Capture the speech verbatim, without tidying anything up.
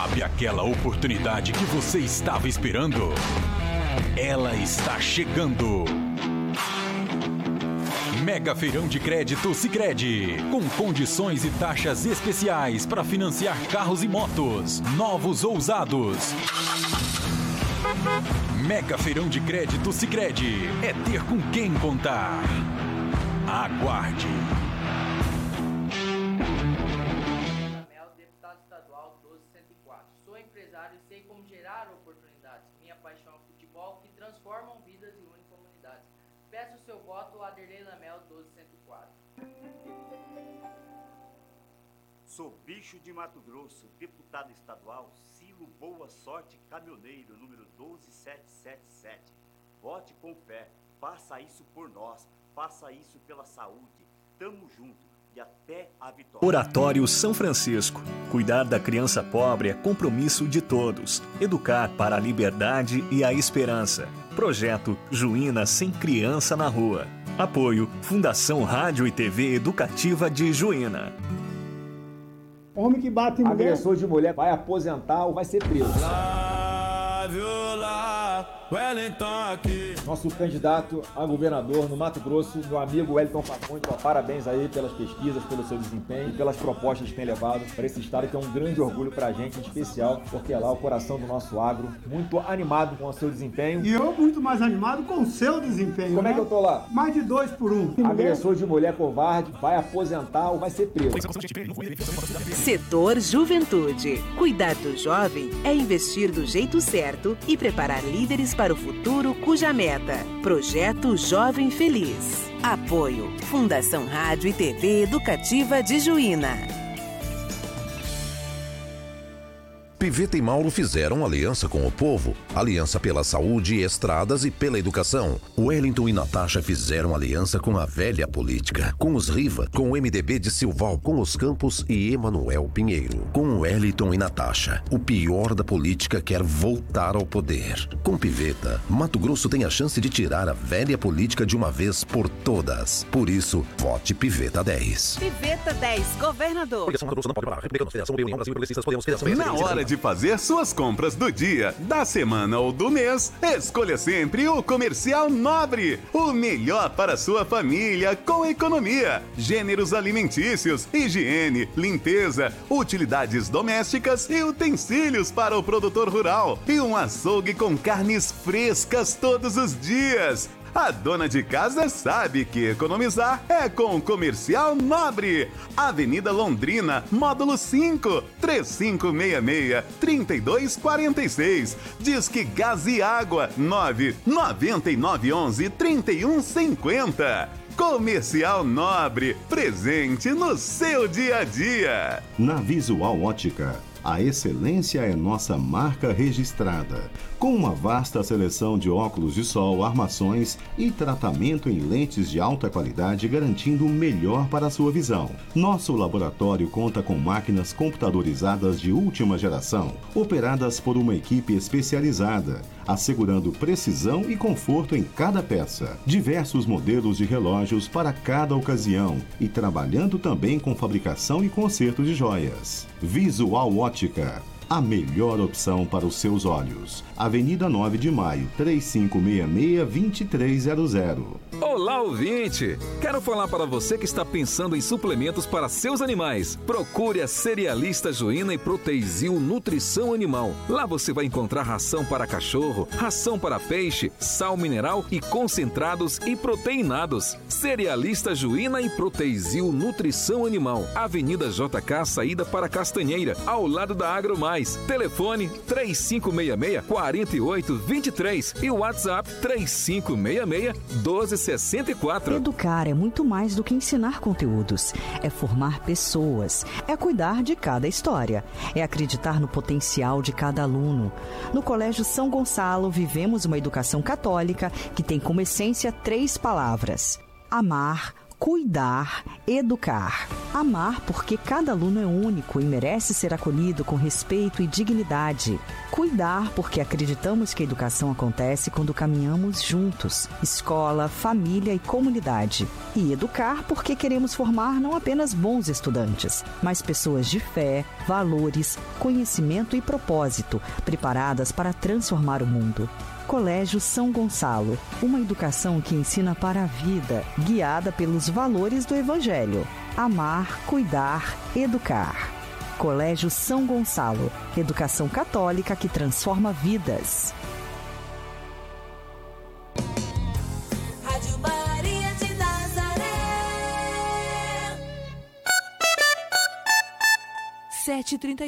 Sabe aquela oportunidade que você estava esperando? Ela está chegando. Mega Feirão de Crédito Sicredi, com condições e taxas especiais para financiar carros e motos, novos ou usados. Mega Feirão de Crédito Sicredi é ter com quem contar. Aguarde. Deputado estadual doze cento e quatro. Sou empresário e sei como gerar oportunidades. Minha paixão é o futebol, que transformam vidas e unem comunidades. Peço o seu voto a Derlei Lamel doze cento e quatro. Sou Bicho de Mato Grosso, deputado estadual Silo Boa Sorte Caminhoneiro, número doze sete sete sete. Vote com fé, faça isso por nós, faça isso pela saúde. Tamo junto e até a vitória. Oratório São Francisco. Cuidar da criança pobre é compromisso de todos. Educar para a liberdade e a esperança. Projeto Juína Sem Criança na Rua. Apoio Fundação Rádio e T V Educativa de Juína. Homem que bate em mulher. Agressor de mulher vai aposentar ou vai ser preso. Wellington aqui. Nosso candidato a governador no Mato Grosso, meu amigo Wellington Facões, parabéns aí pelas pesquisas, pelo seu desempenho e pelas propostas que tem levado para esse estado, que é um grande orgulho pra gente, em especial, porque é lá o coração do nosso agro, muito animado com o seu desempenho. E eu muito mais animado com o seu desempenho. Como né? é que eu tô lá? Mais de dois por um. Agressor de mulher covarde vai aposentar ou vai ser preso. Setor Juventude. Cuidar do jovem é investir do jeito certo e preparar líderes para o futuro, cuja meta: Projeto Jovem Feliz. Apoio Fundação Rádio e T V Educativa de Juína. Piveta e Mauro fizeram aliança com o povo, aliança pela saúde, estradas e pela educação. Wellington e Natasha fizeram aliança com a velha política, com os Riva, com o M D B de Silval, com os Campos e Emanuel Pinheiro. Com Wellington e Natasha, o pior da política quer voltar ao poder. Com Piveta, Mato Grosso tem a chance de tirar a velha política de uma vez por todas. Por isso, vote Piveta dez. Piveta dez, governador. Na hora de fazer suas compras do dia, da semana ou do mês, escolha sempre o Comercial Nobre, o melhor para sua família com economia, gêneros alimentícios, higiene, limpeza, utilidades domésticas e utensílios para o produtor rural e um açougue com carnes frescas todos os dias. A dona de casa sabe que economizar é com o Comercial Nobre. Avenida Londrina, módulo cinco, três cinco seis seis, três dois quatro seis. Disque Gás e Água, nove nove nove um um, três um cinco zero. Comercial Nobre, presente no seu dia a dia. Na Visual Ótica, a excelência é nossa marca registrada. Com uma vasta seleção de óculos de sol, armações e tratamento em lentes de alta qualidade, garantindo o melhor para a sua visão. Nosso laboratório conta com máquinas computadorizadas de última geração, operadas por uma equipe especializada, assegurando precisão e conforto em cada peça. Diversos modelos de relógios para cada ocasião e trabalhando também com fabricação e conserto de joias. Visual Ótica, a melhor opção para os seus olhos. Avenida nove de Maio, três cinco seis seis, dois três zero zero. Olá, ouvinte! Quero falar para você que está pensando em suplementos para seus animais. Procure a Cerealista Juína e Proteizil Nutrição Animal. Lá você vai encontrar ração para cachorro, ração para peixe, sal mineral e concentrados e proteinados. Cerealista Juína e Proteizil Nutrição Animal. Avenida J K, saída para Castanheira, ao lado da Agro Mais. Telefone três cinco seis seis, quatro oito dois três e o WhatsApp três cinco seis seis, um dois sessenta e quatro. Educar é muito mais do que ensinar conteúdos. É formar pessoas. É cuidar de cada história. É acreditar no potencial de cada aluno. No Colégio São Gonçalo, vivemos uma educação católica que tem como essência três palavras: amar, cuidar, educar. Amar porque cada aluno é único e merece ser acolhido com respeito e dignidade. Cuidar porque acreditamos que a educação acontece quando caminhamos juntos, escola, família e comunidade. E educar porque queremos formar não apenas bons estudantes, mas pessoas de fé, valores, conhecimento e propósito, preparadas para transformar o mundo. Colégio São Gonçalo, uma educação que ensina para a vida, guiada pelos valores do Evangelho. Amar, cuidar, educar. Colégio São Gonçalo, educação católica que transforma vidas. Rádio Maria de Nazaré. sete e trinta